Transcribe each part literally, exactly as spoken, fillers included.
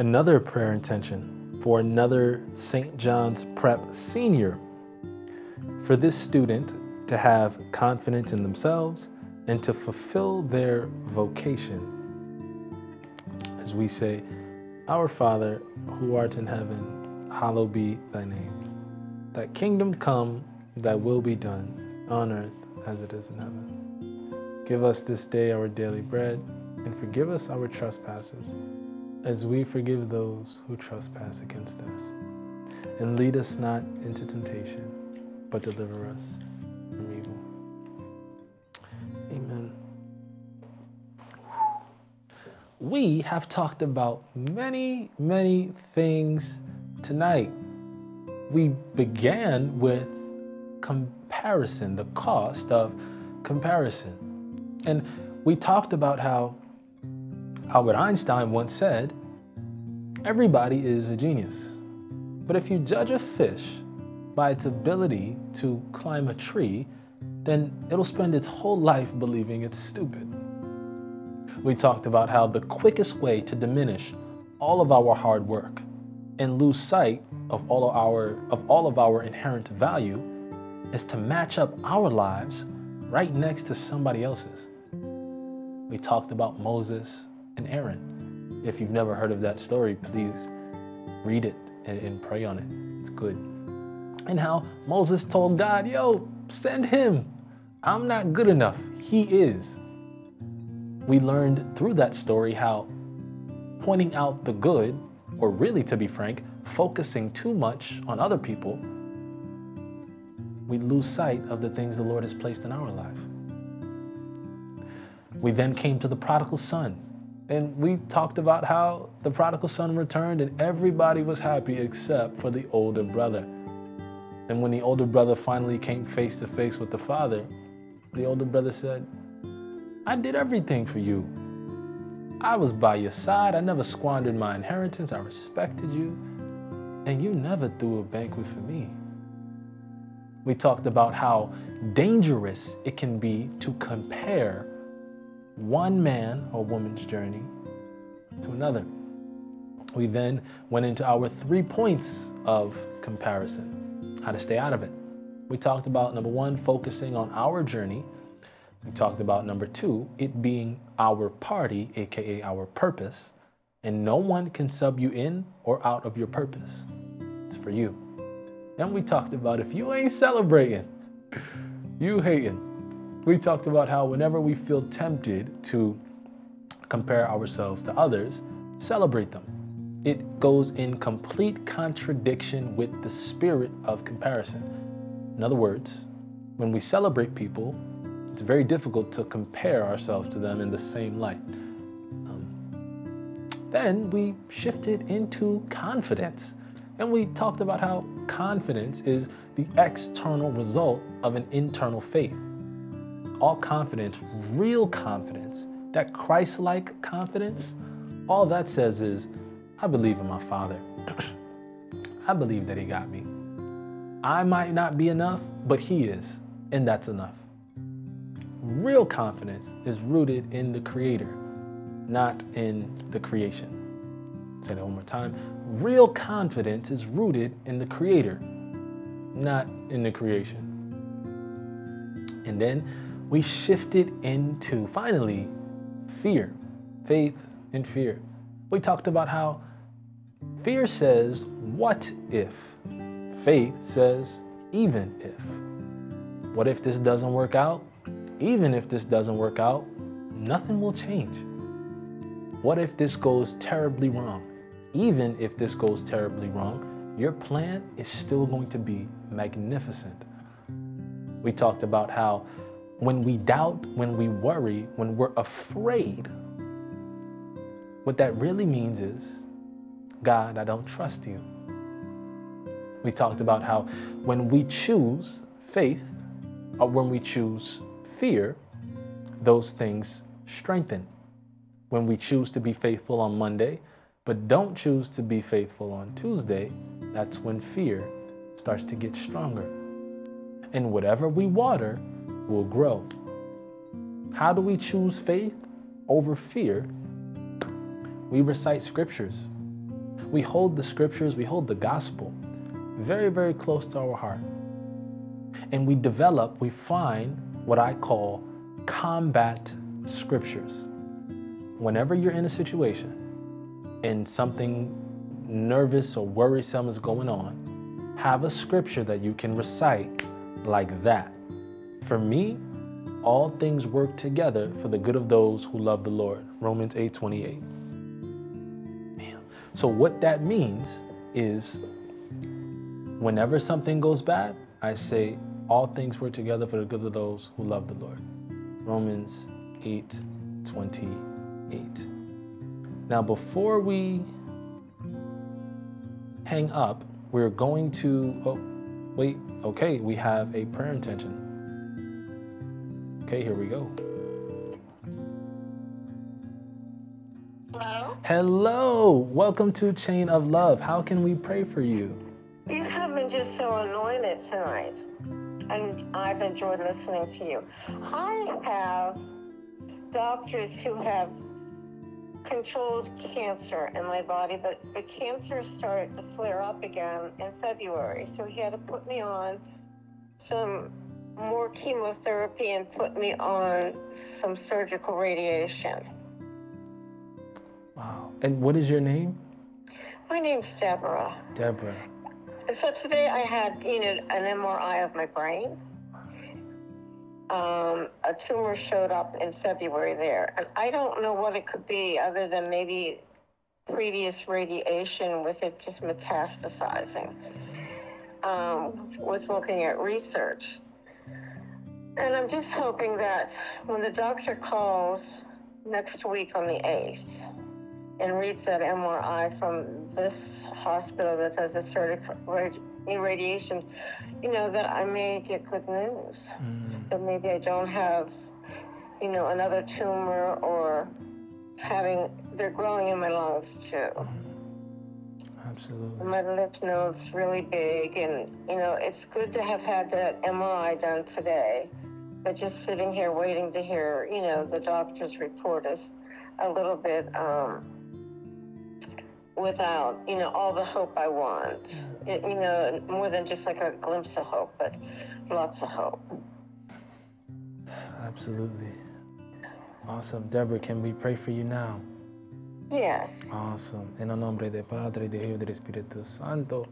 Another prayer intention for another Saint John's Prep senior, for this student to have confidence in themselves and to fulfill their vocation. As we say, Our Father, who art in heaven, hallowed be thy name. Thy kingdom come, thy will be done, on earth as it is in heaven. Give us this day our daily bread, and forgive us our trespasses, as we forgive those who trespass against us. And lead us not into temptation, but deliver us from evil. Amen. We have talked about many, many things tonight. We began with comparison, the cost of comparison. And we talked about how Albert Einstein once said, everybody is a genius. But if you judge a fish by its ability to climb a tree, then it'll spend its whole life believing it's stupid. We talked about how the quickest way to diminish all of our hard work and lose sight of all of our, of all of our inherent value is to match up our lives right next to somebody else's. We talked about Moses and Aaron. If you've never heard of that story, please read it and, and pray on it. It's good. And how Moses told God, yo, send him. I'm not good enough. He is. We learned through that story how pointing out the good, or really to be frank, focusing too much on other people, we lose sight of the things the Lord has placed in our life. We then came to the prodigal son. And we talked about how the prodigal son returned and everybody was happy except for the older brother. And when the older brother finally came face to face with the father, the older brother said, I did everything for you. I was by your side. I never squandered my inheritance. I respected you. And you never threw a banquet for me. We talked about how dangerous it can be to compare one man or woman's journey to another. We then went into our three points of comparison, how to stay out of it. We talked about number one, focusing on our journey. We talked about number two, it being our party, aka our purpose, and no one can sub you in or out of your purpose. It's for you. Then we talked about if you ain't celebrating, you hating. We talked about how whenever we feel tempted to compare ourselves to others, celebrate them. It goes in complete contradiction with the spirit of comparison. In other words, when we celebrate people, it's very difficult to compare ourselves to them in the same light. Um, then we shifted into confidence, and we talked about how confidence is the external result of an internal faith. All confidence, real confidence, that Christ-like confidence, all that says is, I believe in my Father. I believe that he got me. I might not be enough, but he is, and that's enough. Real confidence is rooted in the Creator, not in the creation. Say that one more time. Real confidence is rooted in the Creator, not in the creation. And then we shifted into, finally, fear, faith and fear. We talked about how fear says, what if? Faith says, even if. What if this doesn't work out? Even if this doesn't work out, nothing will change. What if this goes terribly wrong? Even if this goes terribly wrong, your plan is still going to be magnificent. We talked about how when we doubt, when we worry, when we're afraid, what that really means is, God, I don't trust you. We talked about how when we choose faith, or when we choose fear, those things strengthen. When we choose to be faithful on Monday, but don't choose to be faithful on Tuesday, that's when fear starts to get stronger. And whatever we water will grow. How do we choose faith over fear? We recite scriptures. we hold the scriptures, we hold the gospel very, very close to our heart. And we develop, we find what I call combat scriptures. Whenever you're in a situation and something nervous or worrisome is going on, have a scripture that you can recite like that. For me, all things work together for the good of those who love the Lord. Romans eight twenty-eight. So what that means is whenever something goes bad, I say all things work together for the good of those who love the Lord. Romans eight twenty-eight. Now, before we hang up, we're going to, oh, wait, okay, we have a prayer intention. Okay, here we go. Hello? Hello, welcome to Chain of Love. How can we pray for you? You have been just so anointed tonight, and I've enjoyed listening to you. I have doctors who have controlled cancer in my body, but the cancer started to flare up again in February, so he had to put me on some more chemotherapy and put me on some surgical radiation. Wow. And what is your name? My name's Deborah. Deborah. And so today I had, you know, an M R I of my brain. Um, a tumor showed up in February there. And I don't know what it could be other than maybe previous radiation with it just metastasizing. Um, was looking at research. And I'm just hoping that when the doctor calls next week on the eighth and reads that M R I from this hospital that does the surgical radiation, you know, that I may get good news. Mm. That maybe I don't have, you know, another tumor or having, they're growing in my lungs too. Mm. Absolutely. My lymph node's really big, and, you know, it's good to have had that M R I done today. But just sitting here waiting to hear, you know, the doctor's report is a little bit um, without, you know, all the hope I want. It, you know, more than just like a glimpse of hope, but lots of hope. Absolutely. Awesome. Deborah, can we pray for you now? Yes. Awesome. En el nombre del Padre, del Hijo y del Espíritu Santo.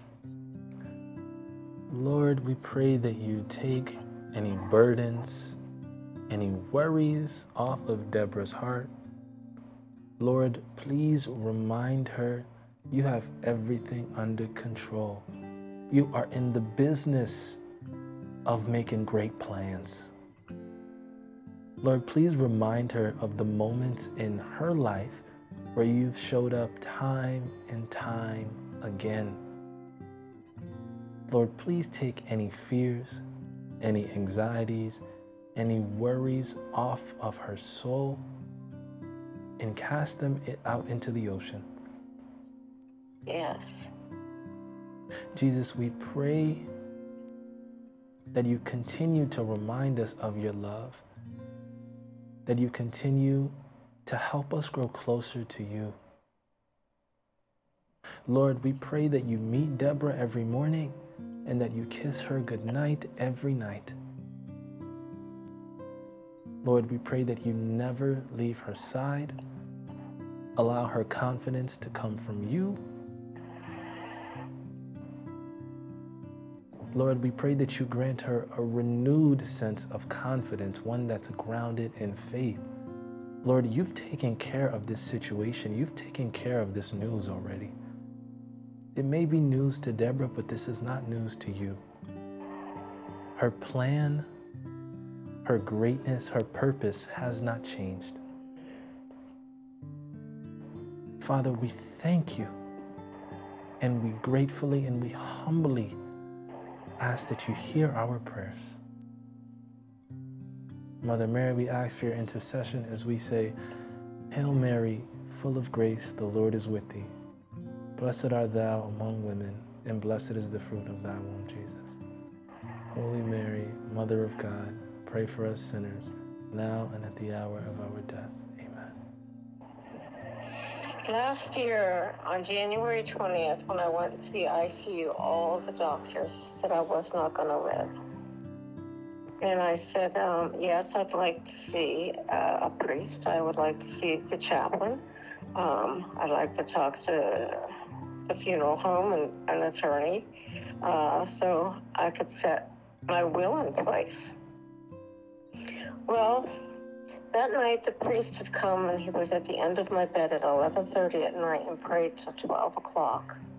Lord, we pray that you take any burdens, any worries off of Deborah's heart. Lord, please remind her you have everything under control. You are in the business of making great plans. Lord, please remind her of the moments in her life where you've showed up time and time again. Lord, please take any fears, any anxieties, any worries off of her soul and cast them out into the ocean. Yes. Jesus, we pray that you continue to remind us of your love, that you continue to help us grow closer to you. Lord, we pray that you meet Deborah every morning and that you kiss her goodnight every night. Lord, we pray that you never leave her side. Allow her confidence to come from you. Lord, we pray that you grant her a renewed sense of confidence, one that's grounded in faith. Lord, you've taken care of this situation. You've taken care of this news already. It may be news to Deborah, but this is not news to you. Her plan, her greatness, her purpose has not changed. Father, we thank you, and we gratefully and we humbly ask that you hear our prayers. Mother Mary, we ask for your intercession as we say, Hail Mary, full of grace, the Lord is with thee. Blessed art thou among women, and blessed is the fruit of thy womb, Jesus. Holy Mary, Mother of God, pray for us sinners, now and at the hour of our death. Amen. Last year, on January twentieth, when I went to the I C U, all the doctors said I was not going to live. And I said, um, yes, I'd like to see uh, a priest. I would like to see the chaplain. Um, I'd like to talk to the funeral home and an attorney uh, so I could set my will in place. Well, that night the priest had come and he was at the end of my bed at eleven thirty at night and prayed till twelve o'clock.